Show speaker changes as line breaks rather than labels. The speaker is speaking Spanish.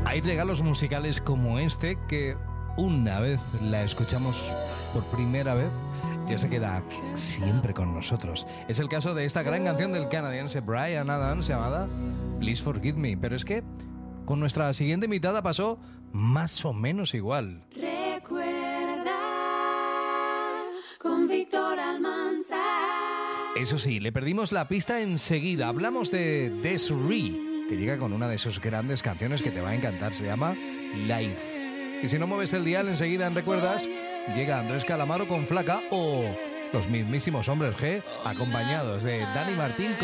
Hay regalos musicales como este que una vez la escuchamos por primera vez ya se queda siempre con nosotros. Es el caso de esta gran canción del canadiense Bryan Adams llamada Please Forgive Me. Pero es que con nuestra siguiente invitada pasó más o menos igual.
Recuerda con Víctor Almanzar.
Eso sí, le perdimos la pista enseguida. Hablamos de Desiree, que llega con una de sus grandes canciones que te va a encantar. Se llama Life. Y si no mueves el dial enseguida en Recuerdas, llega Andrés Calamaro con Flaca o los mismísimos Hombres G, acompañados de Dani Martín